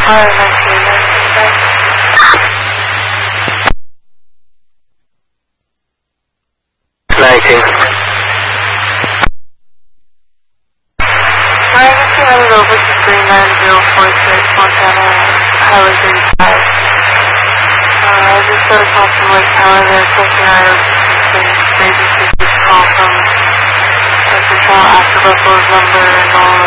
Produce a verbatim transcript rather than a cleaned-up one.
Alright, nineteen, nineteen, nineteen. Alright, I can head over to three nine zero four six Montana Highway thirty-five. Uh, I just got a call from Lake Tyler. They're taking out of emergency call from the control after Buffalo's number and all